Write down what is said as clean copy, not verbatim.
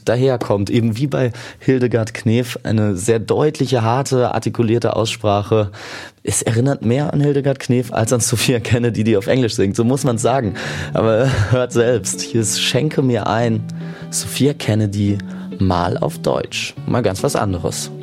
daherkommt. Eben wie bei Hildegard Knef, eine sehr deutliche, harte, artikulierte Aussprache. Es erinnert mehr an Hildegard Knef als an Sophia Kennedy, die auf Englisch singt. So muss man es sagen. Aber hört selbst. Hier ist Schenke mir ein. Sophia Kennedy mal auf Deutsch. Mal ganz was anderes.